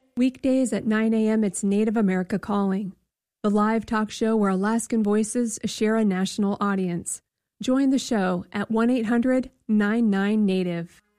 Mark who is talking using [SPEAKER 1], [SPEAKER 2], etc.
[SPEAKER 1] Weekdays at 9 a.m., it's Native America Calling, the live talk show where Alaskan voices share a national audience. Join the show at 1-800-99-NATIVE.